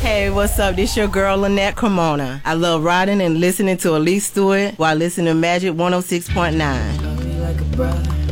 Hey, what's up? This your girl, Lynette Cremona. I love riding and listening to Elise Stewart while listening to Magic 106.9. Love you like a brother.